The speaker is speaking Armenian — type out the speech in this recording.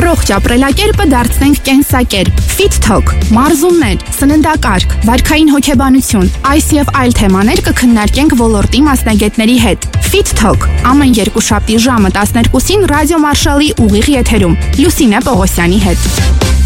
Առողջ ապրելակերպը դարձնենք կենսակերպ։ Fit Talk, մարզումներ, սննդակարգ, վարքային հոգեբանություն, այս եւ այլ թեմաներ կքննարկենք ոլորտի մասնագետների հետ։ Fit Talk ամեն երկուշաբթի ժամը 12-ին ռադիո Մարշալի ուղիղ եթերում Լուսինե Պողոսյանի հետ։